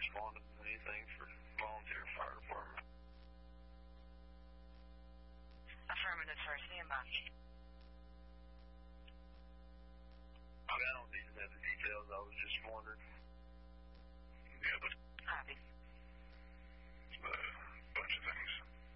responded to anything for volunteer fire department. Affirmative, sir. Stand by.